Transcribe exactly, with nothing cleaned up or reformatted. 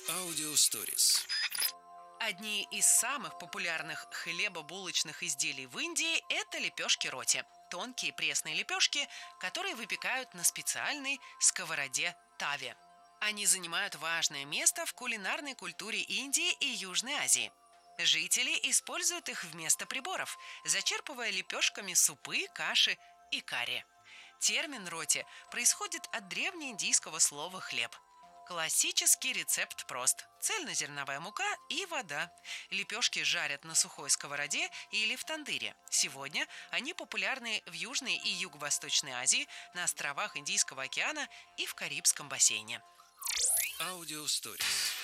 Аудиосторис. Одни из самых популярных хлебобулочных изделий в Индии – это лепешки роти. Тонкие пресные лепешки, которые выпекают на специальной сковороде таве. Они занимают важное место в кулинарной культуре Индии и Южной Азии. Жители используют их вместо приборов, зачерпывая лепешками супы, каши и карри. Термин роти происходит от древнеиндийского слова «хлеб». Классический рецепт прост. Цельнозерновая мука и вода. Лепешки жарят на сухой сковороде или в тандыре. Сегодня они популярны в Южной и Юго-Восточной Азии, на островах Индийского океана и в Карибском бассейне. Аудиосторис.